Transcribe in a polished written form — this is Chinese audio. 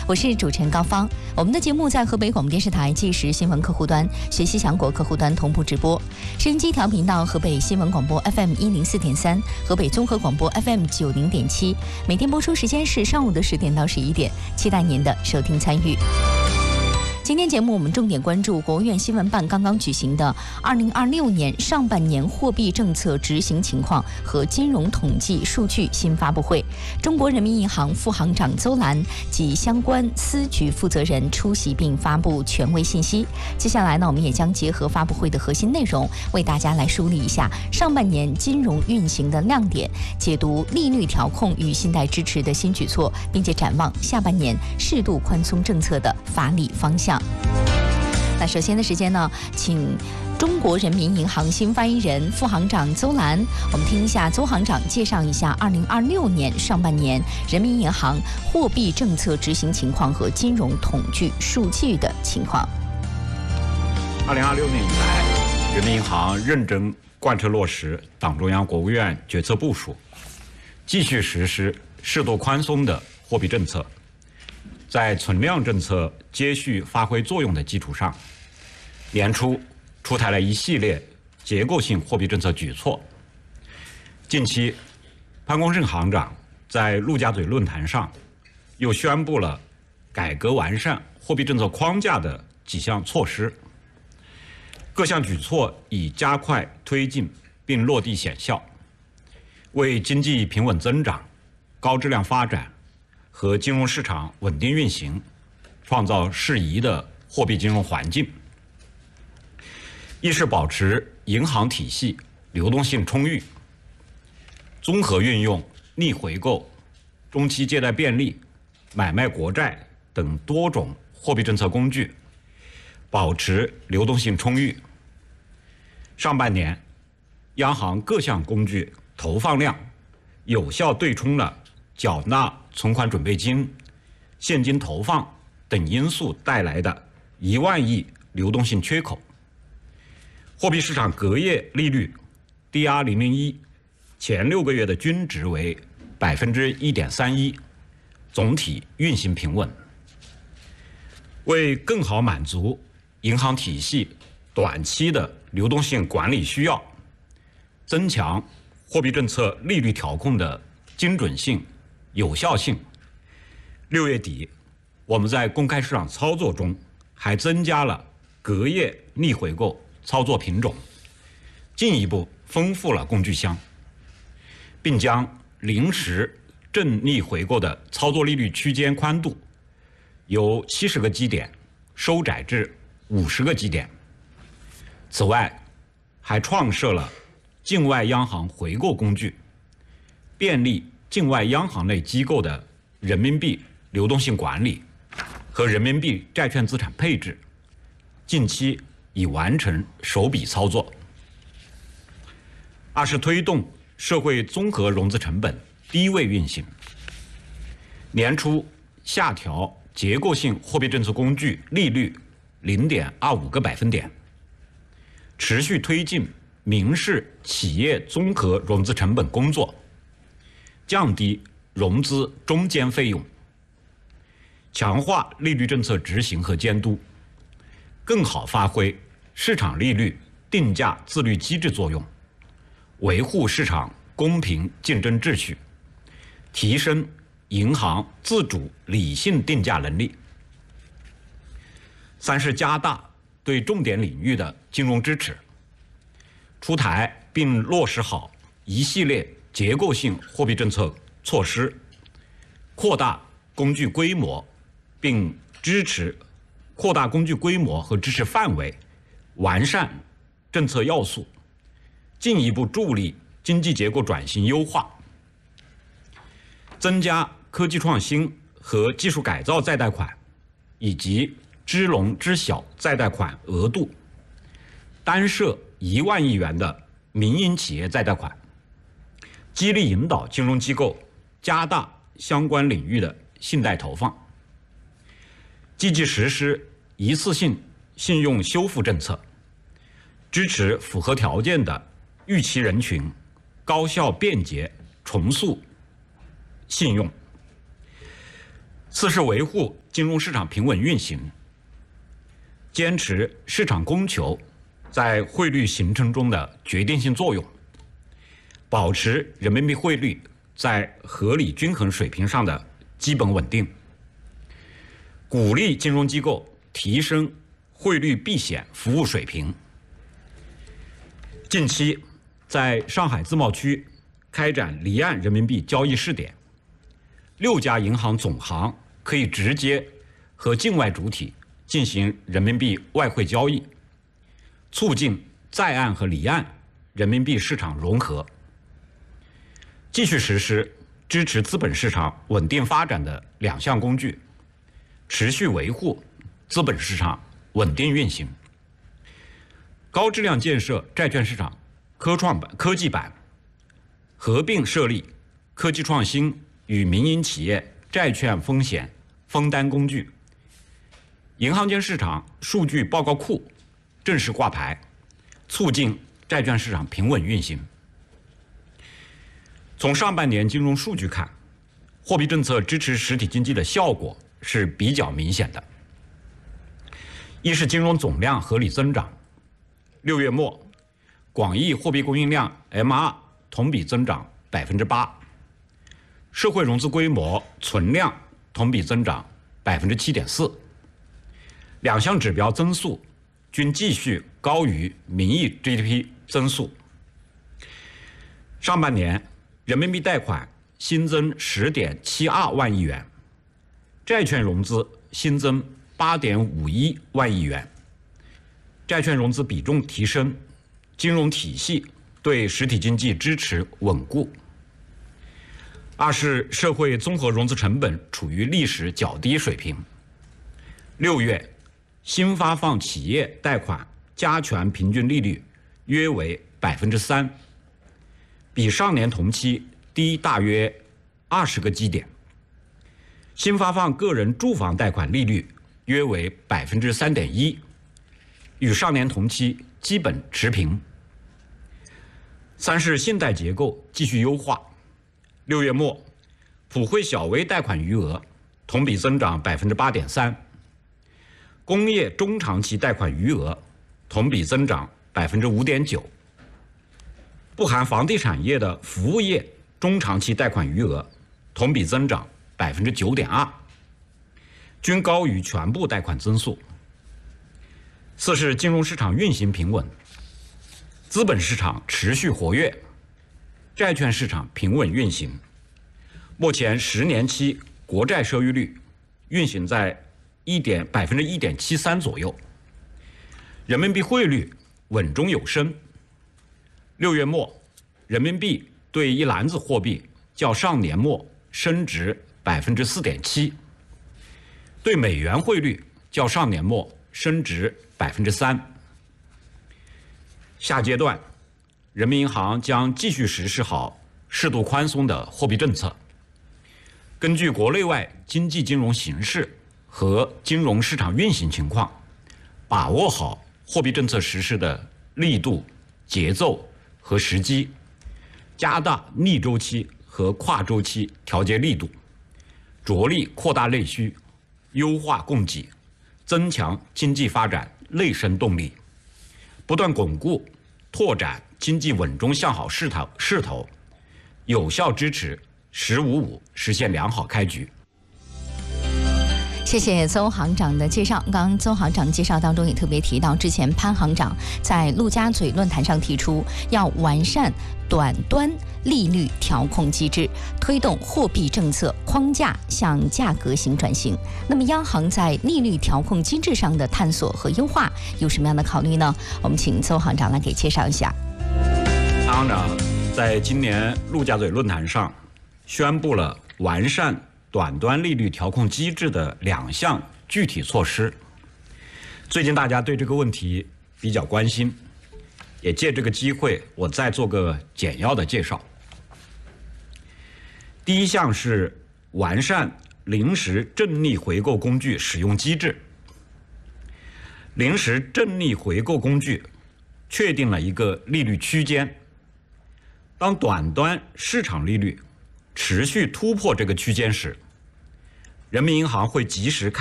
我是主持人高芳。我们的节目在河北广播电视台纪实新闻客户端、学习强国客户端同步直播，收音机调频到河北新闻广播 FM 104.3，河北综合广播 FM 90.7，每天播出时间是上午的10点到11点，期待您的收听参与。今天节目我们重点关注国务院新闻办刚刚举行的2026年上半年货币政策执行情况和金融统计数据新发布会，中国人民银行副行长邹兰及相关司局负责人出席并发布权威信息。接下来呢，我们也将结合发布会的核心内容，为大家来梳理一下上半年金融运行的亮点，解读利率调控与信贷支持的新举措，并且展望下半年适度宽松政策的发力方向。那首先的时间呢，请中国人民银行新发言人副行长邹兰，我们听一下邹行长介绍一下2026年上半年人民银行货币政策执行情况和金融统计数据的情况。 2026年以来，人民银行认真贯彻落实党中央、国务院决策部署，继续实施适度宽松的货币政策。在存量政策接续发挥作用的基础上，年初出台了一系列结构性货币政策举措。近期，潘功胜行长在陆家嘴论坛上又宣布了改革完善货币政策框架的几项措施。各项举措已加快推进并落地显效，为经济平稳增长、高质量发展和金融市场稳定运行创造适宜的货币金融环境，一是保持银行体系流动性充裕，综合运用逆回购、中期借贷便利、买卖国债等多种货币政策工具，保持流动性充裕。上半年，央行各项工具投放量有效对冲了缴纳存款准备金、现金投放等因素带来的1万亿流动性缺口。货币市场隔夜利率 DR001 前6个月的均值为 1.31%， 总体运行平稳。为更好满足银行体系短期的流动性管理需要，增强货币政策利率调控的精准性、有效性，6月底，我们在公开市场操作中还增加了隔夜逆回购操作品种，进一步丰富了工具箱，并将临时正逆回购的操作利率区间宽度由70个基点收窄至50个基点。此外，还创设了境外央行回购工具，便利境外央行类机构的人民币流动性管理和人民币债券资产配置，近期已完成首笔操作。二是推动社会综合融资成本低位运行。年初下调结构性货币政策工具利率0.25个百分点，持续推进民事企业综合融资成本工作，降低融资中间费用，强化利率政策执行和监督，更好发挥市场利率定价自律机制作用，维护市场公平竞争秩序，提升银行自主理性定价能力。三是加大对重点领域的金融支持，出台并落实好一系列结构性货币政策措施，扩大工具规模，并扩大工具规模和支持范围，完善政策要素，进一步助力经济结构转型优化，增加科技创新和技术改造再贷款以及支农支小再贷款额度，单设1万亿元的民营企业再贷款，激励引导金融机构加大相关领域的信贷投放，积极实施一次性信用修复政策，支持符合条件的预期人群高效便捷重塑信用。 四是维护金融市场平稳运行，坚持市场供求在汇率形成中的决定性作用，保持人民币汇率在合理均衡水平上的基本稳定，鼓励金融机构提升汇率避险服务水平。近期在上海自贸区开展离岸人民币交易试点，6家银行总行可以直接和境外主体进行人民币外汇交易，促进在岸和离岸人民币市场融合。继续实施支持资本市场稳定发展的2项工具，持续维护资本市场稳定运行。高质量建设债券市场科技版，合并设立科技创新与民营企业债券风险分担工具，银行间市场数据报告库正式挂牌，促进债券市场平稳运行。从上半年金融数据看，货币政策支持实体经济的效果是比较明显的。一是金融总量合理增长，6月末，广义货币供应量 M2 同比增长8%，社会融资规模存量同比增长7.4%，两项指标增速均继续高于名义 GDP 增速。上半年人民币贷款新增10.72万亿元，债券融资新增8.51万亿元，债券融资比重提升，金融体系对实体经济支持稳固。二是社会综合融资成本处于历史较低水平，6月新发放企业贷款加权平均利率约为3%，比上年同期低大约20个基点。新发放个人住房贷款利率约为3.1%，与上年同期基本持平。三是信贷结构继续优化，6月末普惠小微贷款余额同比增长8.3%，工业中长期贷款余额同比增长5.9%，不含房地产业的服务业中长期贷款余额同比增长9.2%，均高于全部贷款增速。四是金融市场运行平稳，资本市场持续活跃，债券市场平稳运行。目前10年期国债收益率运行在1.73%左右，人民币汇率稳中有升。6月末，人民币对一篮子货币较上年末升值4.7%，对美元汇率较上年末升值3%。下阶段，人民银行将继续实施好适度宽松的货币政策，根据国内外经济金融形势和金融市场运行情况，把握好货币政策实施的力度、节奏和时机，加大逆周期和跨周期调节力度，着力扩大内需，优化供给，增强经济发展内生动力，不断巩固拓展经济稳中向好势头，有效支持“十五五”实现良好开局。 谢谢邹行长的介绍。刚刚邹行长介绍当中也特别提到，之前潘行长在陆家嘴论坛上提出要完善短端利率调控机制，推动货币政策框架向价格型转型。那么央行在利率调控机制上的探索和优化有什么样的考虑呢？我们请邹行长来给介绍一下。 潘行长在今年陆家嘴论坛上宣布了完善短端利率调控机制的2项具体措施。最近大家对这个问题比较关心，也借这个机会我再做个简要的介绍。第一项是完善临时正逆回购工具使用机制。临时正逆回购工具确定了一个利率区间，当短端市场利率持续突破这个区间时， 人民银行会及时开